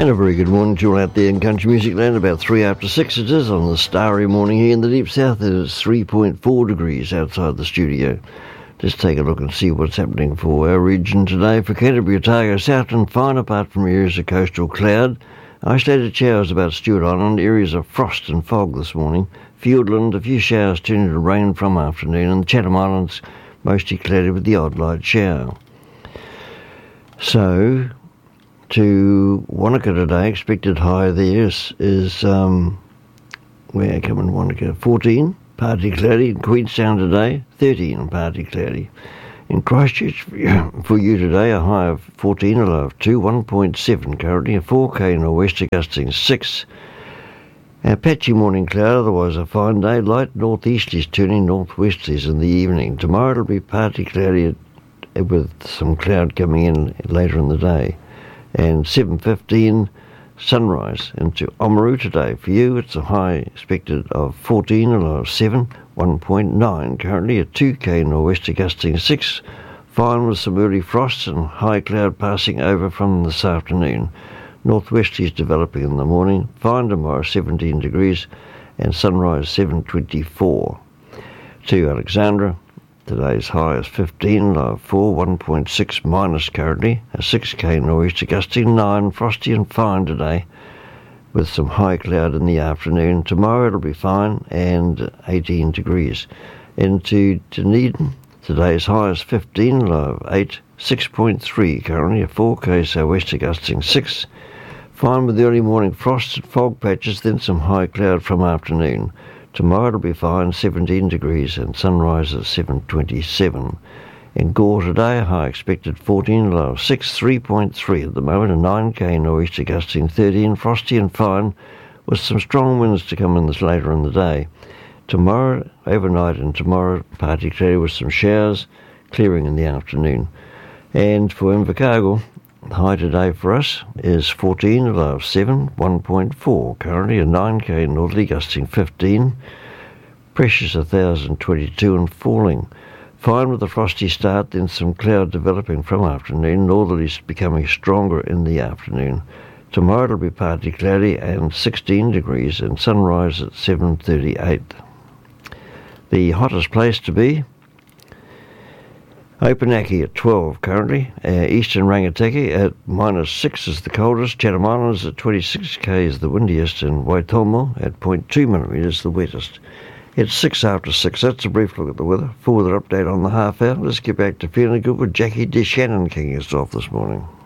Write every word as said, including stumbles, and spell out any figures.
And a very good morning to you all out there in country music land. About three after six it is on the starry morning here in the deep south. It is three point four degrees outside the studio. Just take a look and see what's happening for our region today. For Canterbury, Otago, Southland, fine apart from areas of coastal cloud. Isolated showers about Stewart Island, areas of frost and fog this morning. Fiordland, a few showers turning to rain from afternoon, and the Chatham Islands mostly cloudy with the odd light shower. So, to Wanaka today, expected high there is, is um, where come in Wanaka, fourteen, partly cloudy. In Queenstown today, thirteen, partly cloudy. In Christchurch, for you today, a high of fourteen, a low of two, one point seven currently, a four K nor'wester gusting six. A patchy morning cloud, otherwise a fine day. Light northeasterlies turning northwesterlies in the evening. Tomorrow it'll be partly cloudy with some cloud coming in later in the day. And seven fifteen sunrise into Oamaru today. For you, it's a high expected of fourteen, a low of seven, one point nine. Currently a two K nor'wester gusting six. Fine with some early frosts and high cloud passing over from this afternoon. Northwesterlies developing in the morning. Fine tomorrow, seventeen degrees, and sunrise seven twenty-four. To Alexandra, today's high is fifteen, low of four, one point six minus currently, a six K nor'wester gusting nine, frosty and fine today, with some high cloud in the afternoon. Tomorrow it'll be fine and eighteen degrees. Into Dunedin, today's high is fifteen, low of eight, six point three currently, a four K sou'wester gusting six. Fine with early morning frost and fog patches, then some high cloud from afternoon. Tomorrow it'll be fine, seventeen degrees, and sunrise at seven twenty-seven. In Gore today, a high expected fourteen, low of six, three point three at the moment, a nine K nor'easter gusting thirteen, frosty and fine, with some strong winds to come in this later in the day. Tomorrow, overnight and tomorrow, partly cloudy with some showers, clearing in the afternoon. And for Invercargill, the high today for us is fourteen, a low of seven, one point four. Currently a nine K northerly gusting fifteen. Pressure's one thousand twenty-two and falling. Fine with a frosty start, then some cloud developing from afternoon. Northerlies becoming stronger in the afternoon. Tomorrow it'll be partly cloudy and sixteen degrees, and sunrise at seven thirty-eight. The hottest place to be, Opunake at twelve currently, uh, Eastern Rangitikei at minus six is the coldest, Chatham Islands at twenty-six K is the windiest, and Waitomo at zero point two millimetres the wettest. It's six after six, that's a brief look at the weather. Further update on the half hour, let's get back to feeling good with Jackie DeShannon kicking us off this morning.